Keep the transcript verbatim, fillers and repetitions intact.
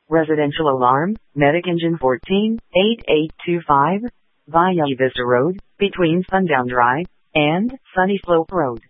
Residential alarm, Medic Engine fourteen, eighty-eight twenty-five, via Vista Road, between Sundown Drive and Sunny Slope Road.